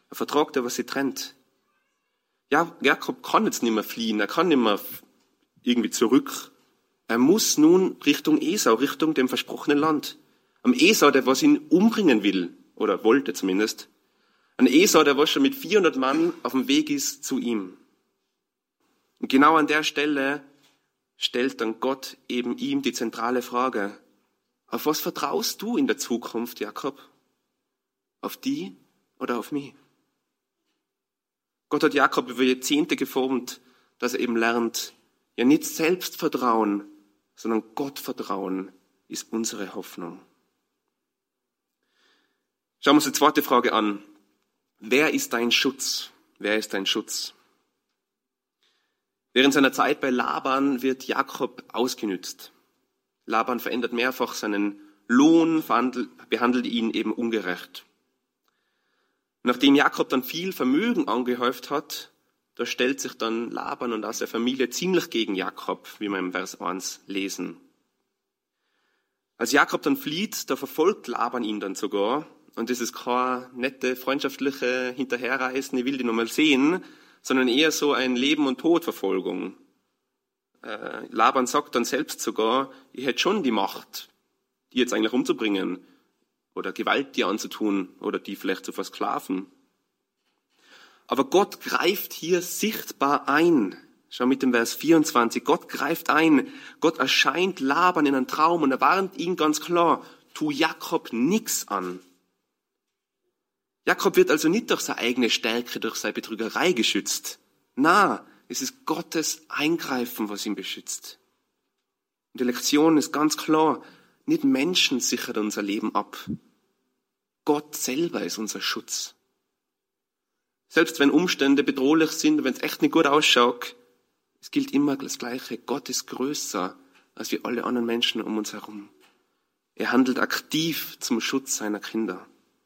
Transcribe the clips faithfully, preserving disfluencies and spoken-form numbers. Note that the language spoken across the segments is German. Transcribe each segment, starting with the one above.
Ein Vertrag, der was sie trennt. Ja, Jakob kann jetzt nicht mehr fliehen, er kann nicht mehr irgendwie zurück. Er muss nun Richtung Esau, Richtung dem versprochenen Land. Am Esau, der was ihn umbringen will, oder wollte zumindest. Ein Esau, der was schon mit vierhundert Mann auf dem Weg ist zu ihm. Und genau an der Stelle stellt dann Gott eben ihm die zentrale Frage: Auf was vertraust du in der Zukunft, Jakob? Auf die oder auf mich? Gott hat Jakob über Jahrzehnte geformt, dass er eben lernt, ja nicht Selbstvertrauen, sondern Gottvertrauen ist unsere Hoffnung. Schauen wir uns die zweite Frage an. Wer ist dein Schutz? Wer ist dein Schutz? Während seiner Zeit bei Laban wird Jakob ausgenützt. Laban verändert mehrfach seinen Lohn, behandelt ihn eben ungerecht. Nachdem Jakob dann viel Vermögen angehäuft hat, da stellt sich dann Laban und auch seine Familie ziemlich gegen Jakob, wie wir im Vers eins lesen. Als Jakob dann flieht, da verfolgt Laban ihn dann sogar. Und das ist keine nette, freundschaftliche Hinterherreisen, ich will die nochmal sehen, sondern eher so ein Leben- und Todverfolgung. Äh, Laban sagt dann selbst sogar, ich hätte schon die Macht, die jetzt eigentlich umzubringen oder Gewalt dir anzutun oder die vielleicht zu versklaven. Aber Gott greift hier sichtbar ein. Schau mit dem Vers vierundzwanzig. Gott greift ein. Gott erscheint Laban in einem Traum und er warnt ihn ganz klar, tu Jakob nichts an. Jakob wird also nicht durch seine eigene Stärke, durch seine Betrügerei geschützt. Na, es ist Gottes Eingreifen, was ihn beschützt. Und die Lektion ist ganz klar, nicht Menschen sichern unser Leben ab. Gott selber ist unser Schutz. Selbst wenn Umstände bedrohlich sind, wenn es echt nicht gut ausschaut, es gilt immer das Gleiche. Gott ist größer als wir alle anderen Menschen um uns herum. Er handelt aktiv zum Schutz seiner Kinder.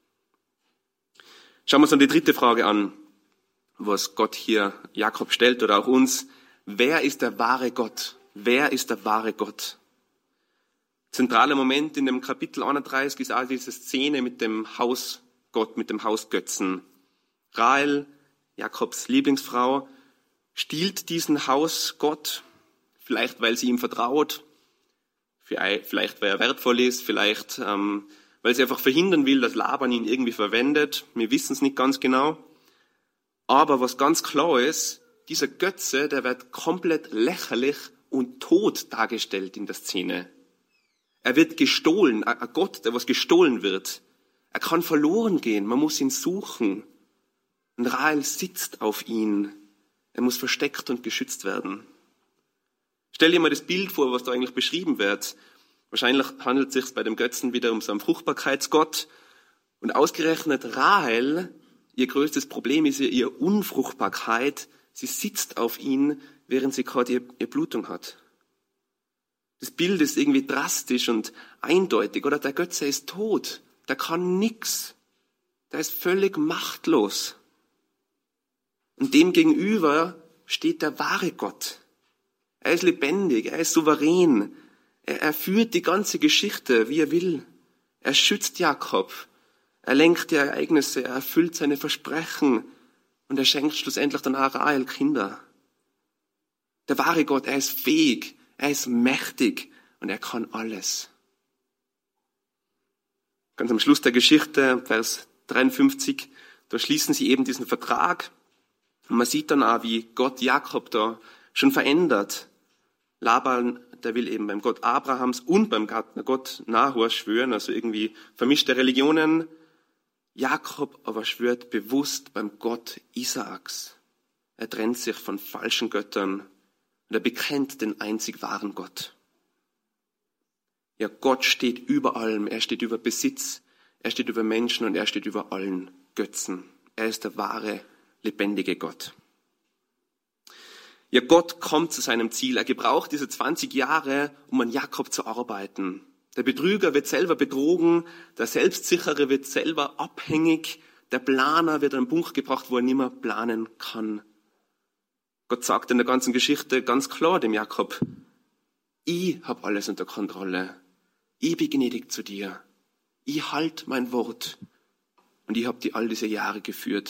Schauen wir uns dann die dritte Frage an, was Gott hier Jakob stellt oder auch uns. Wer ist der wahre Gott? Wer ist der wahre Gott? Zentraler Moment in dem Kapitel einunddreißig ist auch diese Szene mit dem Hausgott, mit dem Hausgötzen. Rahel, Jakobs Lieblingsfrau, stiehlt diesen Hausgott, vielleicht weil sie ihm vertraut, vielleicht weil er wertvoll ist, vielleicht ähm, weil sie einfach verhindern will, dass Laban ihn irgendwie verwendet. Wir wissen es nicht ganz genau. Aber was ganz klar ist, dieser Götze, der wird komplett lächerlich und tot dargestellt in der Szene. Er wird gestohlen, ein Gott, der was gestohlen wird. Er kann verloren gehen, man muss ihn suchen. Und Rahel sitzt auf ihn. Er muss versteckt und geschützt werden. Stell dir mal das Bild vor, was da eigentlich beschrieben wird. Wahrscheinlich handelt es sich bei dem Götzen wieder um so einen Fruchtbarkeitsgott. Und ausgerechnet Rahel, ihr größtes Problem ist ja ihre Unfruchtbarkeit. Sie sitzt auf ihn, während sie gerade ihre, ihre Blutung hat. Das Bild ist irgendwie drastisch und eindeutig. Oder der Götze ist tot. Der kann nix. Der ist völlig machtlos. Und dem gegenüber steht der wahre Gott. Er ist lebendig, er ist souverän. Er, er führt die ganze Geschichte, wie er will. Er schützt Jakob. Er lenkt die Ereignisse, er erfüllt seine Versprechen. Und er schenkt schlussendlich dann auch Rahel Kinder. Der wahre Gott, er ist fähig, er ist mächtig und er kann alles. Ganz am Schluss der Geschichte, Vers dreiundfünfzig, da schließen sie eben diesen Vertrag. Und man sieht dann auch, wie Gott Jakob da schon verändert. Laban, der will eben beim Gott Abrahams und beim Gott Nahor schwören, also irgendwie vermischte Religionen. Jakob aber schwört bewusst beim Gott Isaaks. Er trennt sich von falschen Göttern und er bekennt den einzig wahren Gott. Ja, Gott steht über allem. Er steht über Besitz, er steht über Menschen und er steht über allen Götzen. Er ist der wahre, lebendige Gott. Ja, Gott kommt zu seinem Ziel. Er gebraucht diese zwanzig Jahre, um an Jakob zu arbeiten. Der Betrüger wird selber betrogen, der Selbstsichere wird selber abhängig, der Planer wird an einen Punkt gebracht, wo er nicht mehr planen kann. Gott sagt in der ganzen Geschichte ganz klar dem Jakob, ich habe alles unter Kontrolle. Ich bin gnädig zu dir. Ich halte mein Wort. Und ich habe die all diese Jahre geführt.